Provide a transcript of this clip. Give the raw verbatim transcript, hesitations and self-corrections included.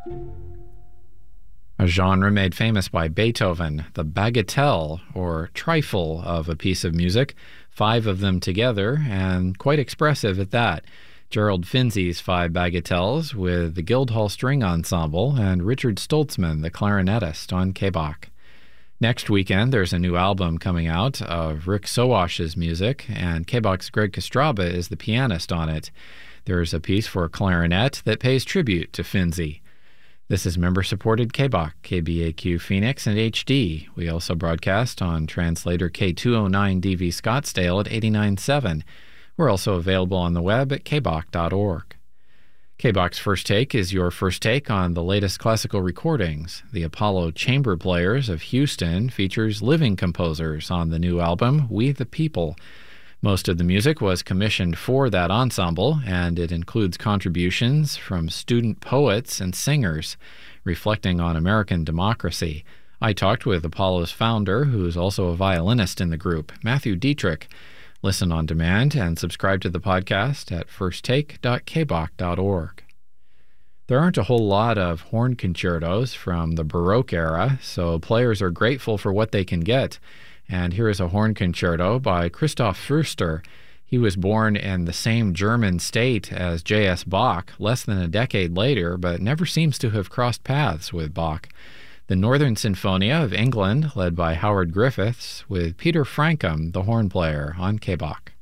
A genre made famous by Beethoven, the bagatelle, or trifle of a piece of music, five of them together, and quite expressive at that. Gerald Finzi's Five Bagatelles with the Guildhall String Ensemble and Richard Stoltzman, the clarinetist, on K B O C. Next weekend, there's a new album coming out of Rick Sowash's music, and K B O C's Greg Kostraba is the pianist on it. There's a piece for clarinet that pays tribute to Finzi. This is member-supported K B O C, K B A Q Phoenix, and H D. We also broadcast on translator K two oh nine D V Scottsdale at eighty-nine point seven. We're also available on the web at k b o c dot org. K B O C's First Take is your first take on the latest classical recordings. The Apollo Chamber Players of Houston features living composers on the new album, We the People. Most of the music was commissioned for that ensemble, and it includes contributions from student poets and singers, reflecting on American democracy. I talked with Apollo's founder, who's also a violinist in the group, Matthew Dietrich. Listen on demand and subscribe to the podcast at first take dot k b o c dot org. There aren't a whole lot of horn concertos from the Baroque era, so players are grateful for what they can get. And here is a horn concerto by Christoph Fürster. He was born in the same German state as J S Bach less than a decade later, but never seems to have crossed paths with Bach. The Northern Sinfonia of England, led by Howard Griffiths, with Peter Frankham, the horn player, on K B O C.